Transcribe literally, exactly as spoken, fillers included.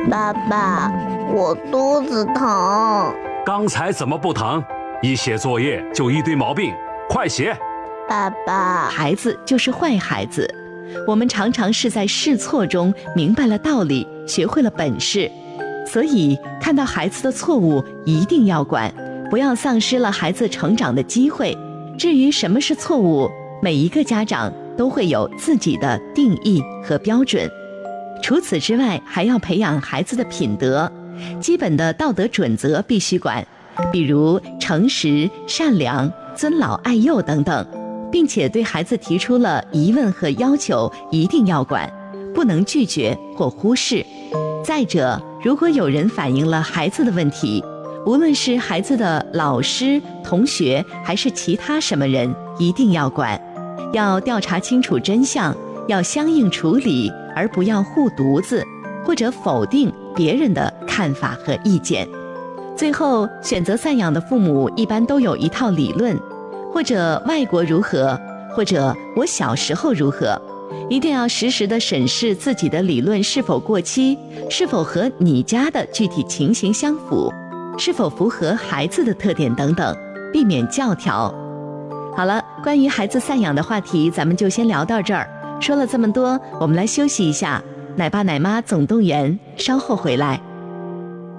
爸爸，我肚子疼。 刚才怎么不疼？一写作业就一堆毛病，快写。 爸爸， 孩子就是坏孩子，我们常常是在试错中明白了道理，学会了本事。所以看到孩子的错误一定要管，不要丧失了孩子成长的机会。至于什么是错误，每一个家长都会有自己的定义和标准。除此之外，还要培养孩子的品德，基本的道德准则必须管，比如诚实、善良、尊老爱幼等等，并且对孩子提出了疑问和要求一定要管，不能拒绝或忽视。再者，如果有人反映了孩子的问题，无论是孩子的老师、同学还是其他什么人，一定要管，要调查清楚真相，要相应处理，而不要护犊子或者否定别人的看法和意见。最后，选择赡养的父母一般都有一套理论，或者外国如何，或者我小时候如何，一定要实时地审视自己的理论是否过期，是否和你家的具体情形相符，是否符合孩子的特点等等，避免教条。好了，关于孩子赡养的话题咱们就先聊到这儿。说了这么多，我们来休息一下，奶爸奶妈总动员稍后回来。